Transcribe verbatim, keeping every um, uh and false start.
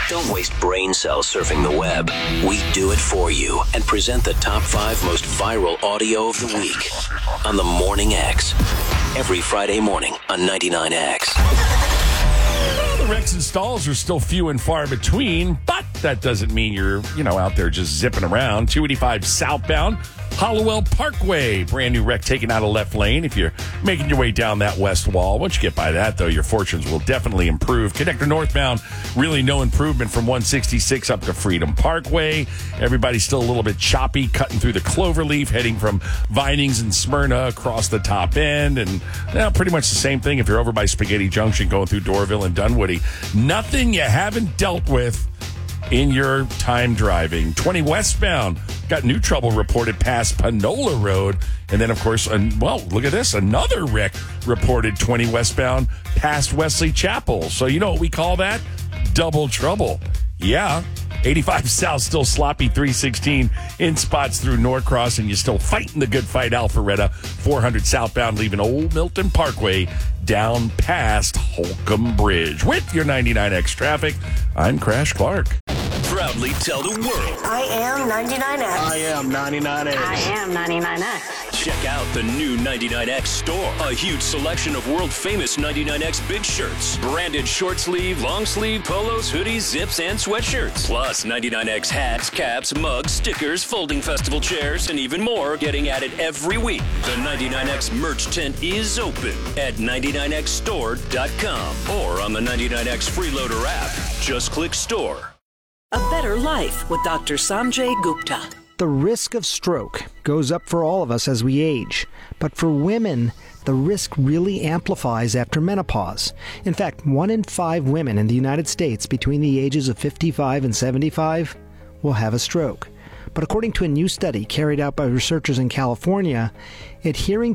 Don't waste brain cells surfing the web. We do it for you and present the top five most viral audio of the week on the Morning X. Every Friday morning on ninety-nine X. Well, the wrecks and stalls are still few and far between, but that doesn't mean you're, you know, out there just zipping around. two eighty-five southbound, Hollowell Parkway. Brand new wreck taken out of left lane if you're making your way down that west wall. Once you get by that, though, your fortunes will definitely improve. Connector northbound, really no improvement from one sixty-six up to Freedom Parkway. Everybody's still a little bit choppy, cutting through the Cloverleaf, heading from Vinings and Smyrna across the top end. And well, pretty much the same thing if you're over by Spaghetti Junction going through Dorville and Dunwoody. Nothing you haven't dealt with in your time driving. twenty westbound, got new trouble reported past Panola Road. And then, of course, uh, well, look at this. Another wreck reported twenty westbound past Wesley Chapel. So you know what we call that? Double trouble. Yeah. eighty-five south, still sloppy. three sixteen in spots through Norcross, and you're still fighting the good fight, Alpharetta. four hundred southbound, leaving Old Milton Parkway down past Holcomb Bridge. With your ninety-nine X traffic, I'm Crash Clark. Proudly tell the world. I am ninety-nine X. I am ninety-nine X. I am ninety-nine X. Check out the new ninety-nine X store. A huge selection of world-famous ninety-nine X big shirts. Branded short sleeve, long sleeve, polos, hoodies, zips, and sweatshirts. Plus ninety-nine X hats, caps, mugs, stickers, folding festival chairs, and even more getting added every week. The ninety-nine X merch tent is open at ninety-nine X store dot com or on the ninety-nine X Freeloader app. Just click store. A better life with Doctor Sanjay Gupta. The risk of stroke goes up for all of us as we age, but for women, the risk really amplifies after menopause. In fact, one in five women in the United States between the ages of fifty-five and seventy-five will have a stroke. But according to a new study carried out by researchers in California, adhering